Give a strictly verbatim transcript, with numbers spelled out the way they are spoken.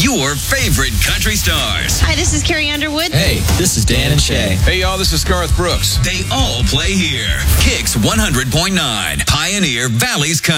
your favorite country stars. Hi, this is Carrie Underwood. Hey, this is Dan and Shay. Hey, y'all, this is Garth Brooks. They all play here. Kicks one hundred point nine, Pioneer Valley's Country.